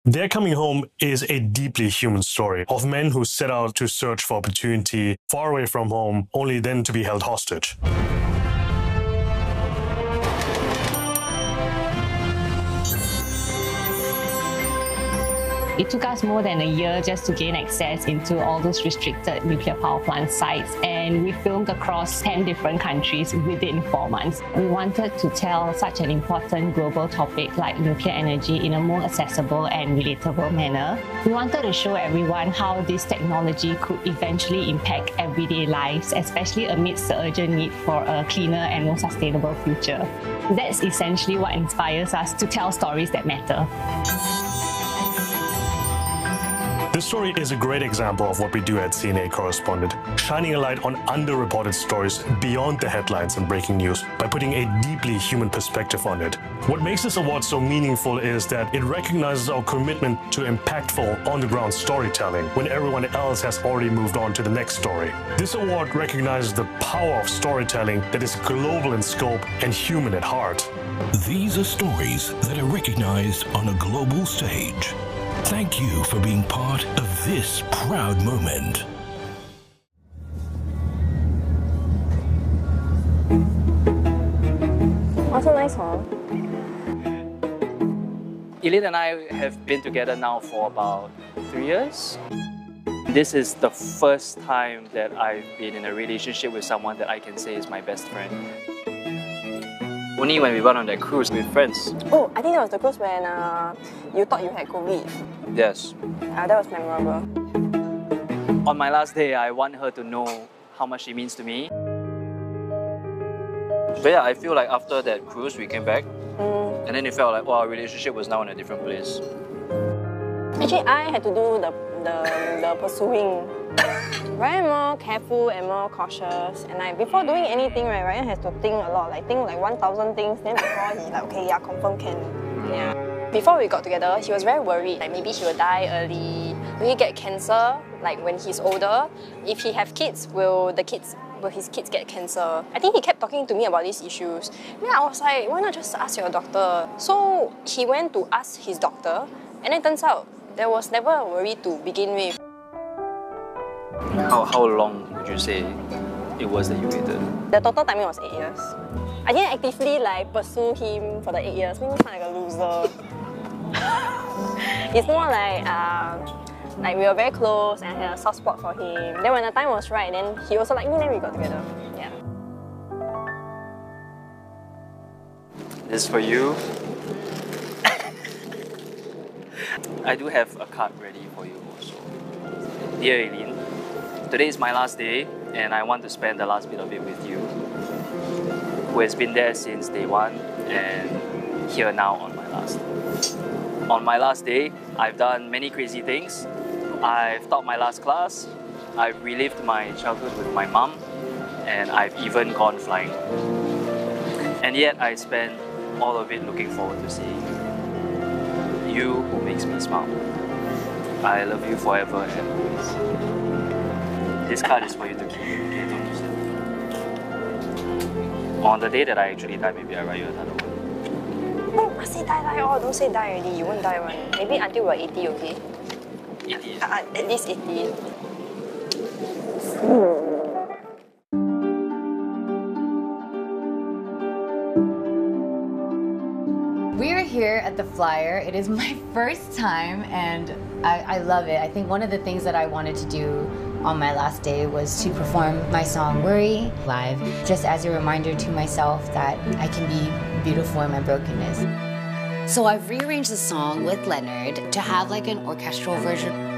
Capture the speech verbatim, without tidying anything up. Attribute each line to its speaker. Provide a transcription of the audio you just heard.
Speaker 1: They're Coming Home is a deeply human story of men who set out to search for opportunity far away from home, only then to be held hostage.
Speaker 2: It took us more than a year just to gain access into all those restricted nuclear power plant sites, and we filmed across ten different countries within four months. We wanted to tell such an important global topic like nuclear energy in a more accessible and relatable manner. We wanted to show everyone how this technology could eventually impact everyday lives, especially amidst the urgent need for a cleaner and more sustainable future. That's essentially what inspires us to tell stories that matter.
Speaker 1: This story is a great example of what we do at C N A Correspondent, shining a light on underreported stories beyond the headlines and breaking news by putting a deeply human perspective on it. What makes this award so meaningful is that it recognizes our commitment to impactful, on-the-ground storytelling when everyone else has already moved on to the next story. This award recognizes the power of storytelling that is global in scope and human at heart.
Speaker 3: These are stories that are recognized on a global stage. Thank you for being part of this proud moment.
Speaker 4: What's a nice one?
Speaker 5: Eileen and I have been together now for about three years. This is the first time that I've been in a relationship with someone that I can say is my best friend. Only when we went on that cruise with friends.
Speaker 4: Oh, I think that was the cruise when uh, you thought you had COVID.
Speaker 5: Yes.
Speaker 4: Uh, that was memorable.
Speaker 5: On my last day, I want her to know how much she means to me. But yeah, I feel like after that cruise, we came back. Mm. And then it felt like, well, our relationship was now in a different place.
Speaker 4: Actually, I had to do the, the, the pursuing. Ryan more careful and more cautious, and like before doing anything, right, Ryan has to think a lot, like think like one thousand things, then before he like, okay, yeah, confirm can. Yeah. Before we got together, he was very worried, like maybe he will die early, will he get cancer, like when he's older? If he have kids, will the kids, will his kids get cancer? I think he kept talking to me about these issues. Yeah, I was like, why not just ask your doctor? So he went to ask his doctor, and it turns out there was never a worry to begin with.
Speaker 5: How, how long would you say it was that you waited?
Speaker 4: The total timing was eight years. I didn't actively like pursue him for the eight years. Maybe sound like a loser. It's more like uh, like we were very close and I had a soft spot for him. Then when the time was right, then he also liked me, then we got together. Yeah.
Speaker 5: This is for you. I do have a card ready for you also. Dear Eileen, today is my last day and I want to spend the last bit of it with you, who has been there since day one and here now on my last. On my last day, I've done many crazy things. I've taught my last class, I've relived my childhood with my mum, and I've even gone flying. And yet I spend all of it looking forward to seeing you, you who makes me smile. I love you forever and always. This card is for you to keep. Okay, don't use it. On the day that I actually die, maybe I write you another one.
Speaker 4: Oh, must say die, die. Oh, don't say die already. You won't die one. Maybe until we're eighty, okay?
Speaker 5: eighty.
Speaker 4: Uh, at least eighty.
Speaker 6: We are here at the Flyer. It is my first time and I, I love it. I think one of the things that I wanted to do on my last day was to perform my song Worry live, just as a reminder to myself that I can be beautiful in my brokenness.
Speaker 7: So I've rearranged the song with Leonard to have like an orchestral version.